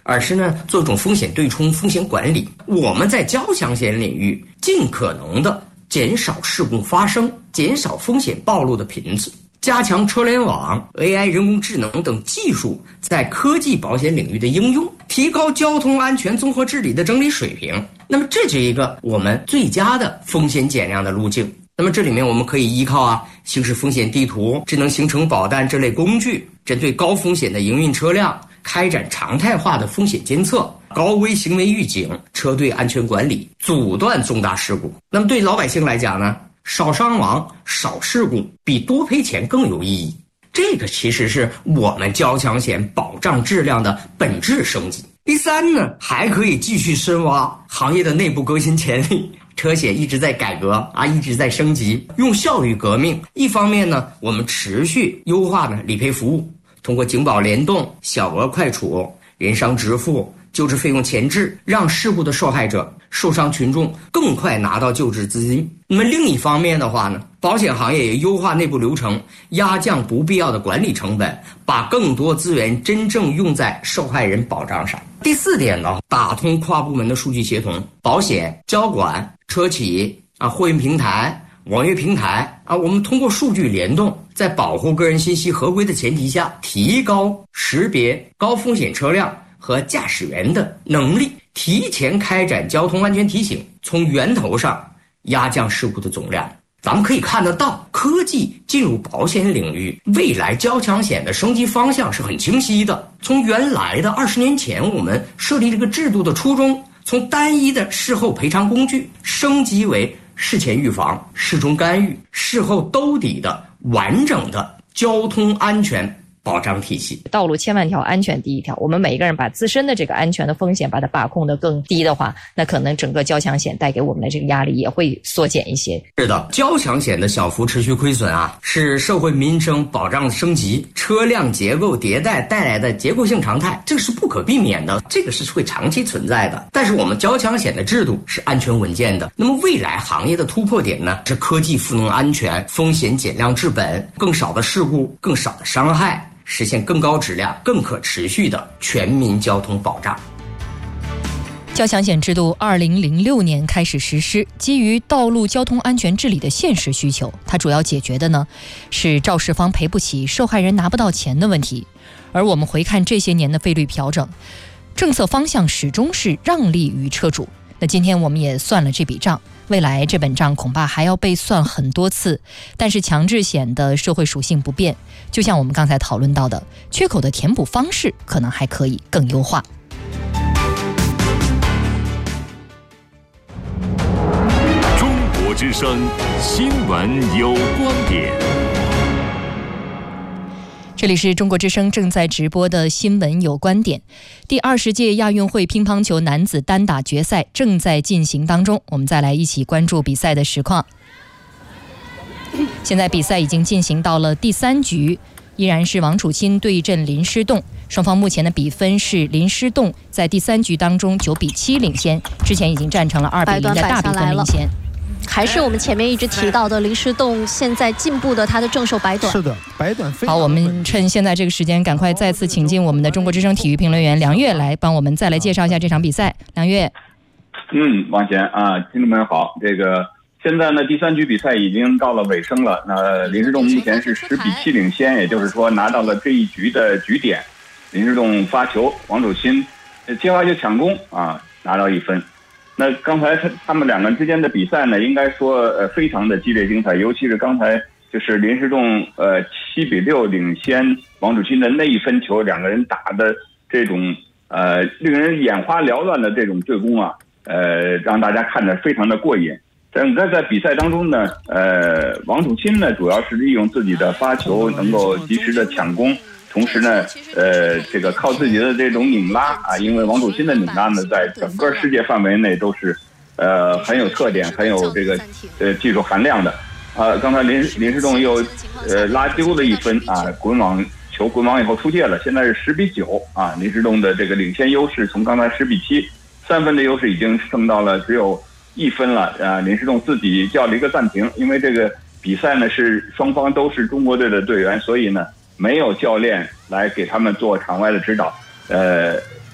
而是呢做一种风险对冲、风险管理。我们在交强险领域尽可能的减少事故发生，减少风险暴露的频次，加强车联网、AI、人工智能等技术在科技保险领域的应用，提高交通安全综合治理的整体水平。那么这是一个我们最佳的风险减量的路径。那么这里面我们可以依靠行驶风险地图、智能行程保单这类工具，针对高风险的营运车辆开展常态化的风险监测、高危行为预警、车队安全管理，阻断重大事故。那么对老百姓来讲呢，少伤亡、少事故比多赔钱更有意义。这个其实是我们交强险保障质量的本质升级。第三呢，还可以继续深挖行业的内部革新潜力。车险一直在改革一直在升级，用效率革命。一方面呢，我们持续优化理赔服务，通过警保联动、小额快处、人伤直付、救治费用前置，让事故的受害者、受伤群众更快拿到救治资金。那么另一方面的话呢，保险行业也优化内部流程，压降不必要的管理成本，把更多资源真正用在受害人保障上。第四点呢，打通跨部门的数据协同，保险、交管、车企货运平台、网约平台我们通过数据联动，在保护个人信息合规的前提下，提高识别高风险车辆和驾驶员的能力，提前开展交通安全提醒，从源头上压降事故的总量。咱们可以看得到，科技进入保险领域，未来交强险的升级方向是很清晰的。从原来的20年前我们设立这个制度的初衷，从单一的事后赔偿工具升级为事前预防、事中干预、事后兜底的完整的交通安全保障体系。 道路千万条，安全第一条。我们每一个人把自身的这个安全的风险把它把控得更低的话，那可能整个交强险带给我们的这个压力也会缩减一些。 是的，交强险的小幅持续亏损是社会民生保障升级、车辆结构迭代带来的结构性常态，这个是不可避免的，这个是会长期存在的。但是我们交强险的制度是安全稳健的。那么未来行业的突破点呢，是科技赋能安全，风险减量治本，更少的事故，更少的伤害，实现更高质量、更可持续的全民交通保障。 交强险制度2006年开始实施，基于道路交通安全治理的现实需求，它主要解决的呢是肇事方赔不起、受害人拿不到钱的问题。而我们回看这些年的费率调整，政策方向始终是让利于车主。那今天我们也算了这笔账，未来这本账恐怕还要被算很多次。但是强制险的社会属性不变，就像我们刚才讨论到的，缺口的填补方式可能还可以更优化。 中国之声新闻有观点。 这里是中国之声正在直播的新闻有观点。第20届亚运会乒乓球男子单打决赛正在进行当中，我们再来一起关注比赛的实况。现在比赛已经进行到了第3局，依然是王楚钦对阵林诗栋，双方目前的比分是林诗栋在第3局当中9比7领先，之前已经战成了2比0的大比分领先。 还是我们前面一直提到的林诗栋现在进步的他的正手白短。 是的，白短非常好，我们趁现在这个时间赶快再次请进我们的中国之声体育评论员梁月来帮我们再来介绍一下这场比赛。梁月。 王贤听众们好，这个现在呢第3局比赛已经到了尾声了，那林诗栋目前是10比7领先，也就是说拿到了这一局的局点。林诗栋发球，王楚钦接发球抢攻拿到1分。那刚才他们两个人之间的比赛呢，应该说非常的激烈精彩，尤其是刚才就是林诗栋7比6领先王楚钦的那1分球，两个人打的这种令人眼花缭乱的这种对攻让大家看得非常的过瘾。但是在比赛当中呢，王楚钦呢主要是利用自己的发球能够及时的抢攻，同时呢，这个靠自己的这种拧拉因为王楚钦的拧拉呢，在整个世界范围内都是很有特点、很有这个技术含量的。刚才林诗栋又拉丢了1分球滚网以后出界了，现在是10比9林诗栋的这个领先优势从刚才10比7，3分的优势已经升到了只有1分了。林诗栋自己叫了一个暂停，因为这个比赛呢是双方都是中国队的队员，所以呢没有教练来给他们做场外的指导。